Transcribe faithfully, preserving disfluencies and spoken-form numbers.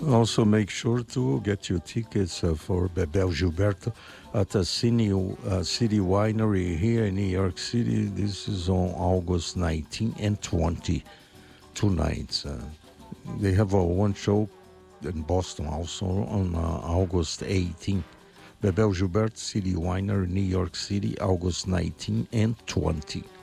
Also, make sure to get your tickets uh, for Bebel Gilberto at the City, uh, City Winery here in New York City. This is on August nineteenth and twentieth, two nights. Uh, they have uh, one show in Boston also on uh, August eighteenth. Bebel Gilberto City Winery, New York City, August nineteenth and twentieth.